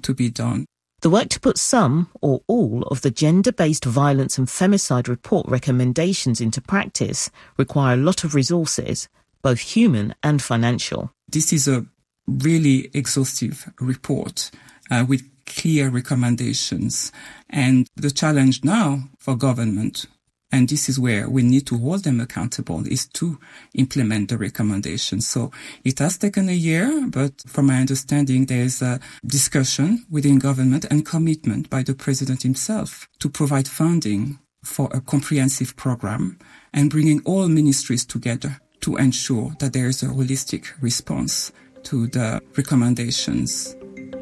to be done. The work to put some or all of the gender-based violence and femicide report recommendations into practice require a lot of resources, both human and financial. This is a really exhaustive report with clear recommendations. And the challenge now for government, and this is where we need to hold them accountable, is to implement the recommendations. So it has taken a year, but from my understanding, there's a discussion within government and commitment by the president himself to provide funding for a comprehensive program and bringing all ministries together to ensure that there is a holistic response to the recommendations.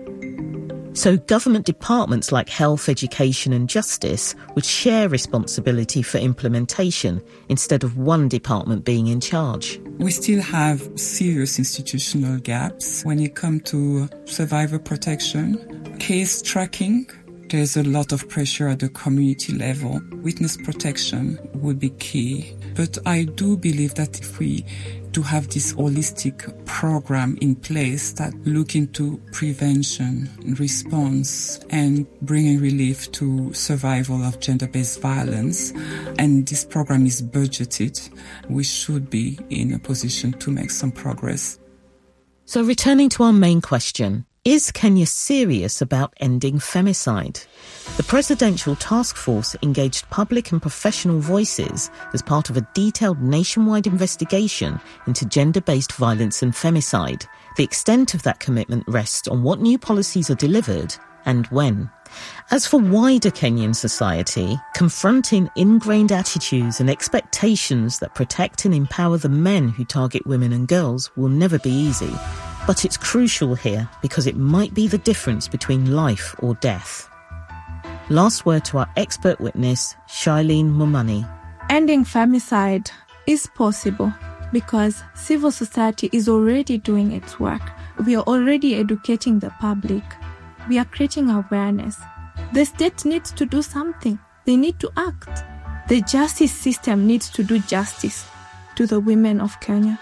So government departments like health, education and justice would share responsibility for implementation instead of one department being in charge. We still have serious institutional gaps when it comes to survivor protection, case tracking. There's a lot of pressure at the community level. Witness protection would be key. But I do believe that if we do have this holistic program in place that look into prevention, response, and bringing relief to survival of gender-based violence, and this program is budgeted, we should be in a position to make some progress. So returning to our main question, is Kenya serious about ending femicide? The Presidential Task Force engaged public and professional voices as part of a detailed nationwide investigation into gender-based violence and femicide. The extent of that commitment rests on what new policies are delivered and when. As for wider Kenyan society, confronting ingrained attitudes and expectations that protect and empower the men who target women and girls will never be easy. But it's crucial here because it might be the difference between life or death. Last word to our expert witness, Shailene Mumani. Ending femicide is possible because civil society is already doing its work. We are already educating the public. We are creating awareness. The state needs to do something. They need to act. The justice system needs to do justice to the women of Kenya.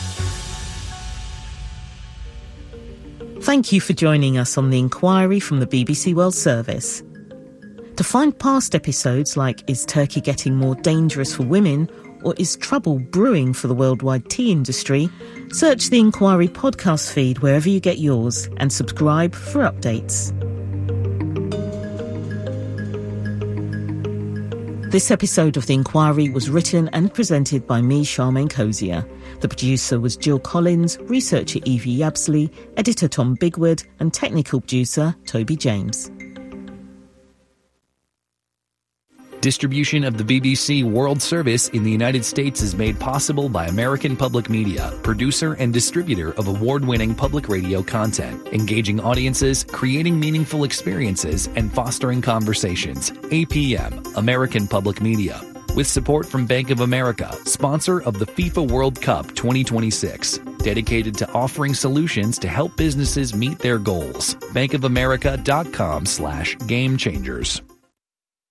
Thank you for joining us on The Inquiry from the BBC World Service. To find past episodes like Is Turkey Getting More Dangerous for Women or Is Trouble Brewing for the Worldwide Tea Industry, search The Inquiry podcast feed wherever you get yours and subscribe for updates. This episode of The Inquiry was written and presented by me, Charmaine Cozier. The producer was Jill Collins, researcher Evie Yabsley, editor Tom Bigwood, and technical producer Toby James. Distribution of the BBC World Service in the United States is made possible by American Public Media, producer and distributor of award-winning public radio content, engaging audiences, creating meaningful experiences, and fostering conversations. APM, American Public Media. With support from Bank of America, sponsor of the FIFA World Cup 2026, dedicated to offering solutions to help businesses meet their goals. bankofamerica.com/gamechangers.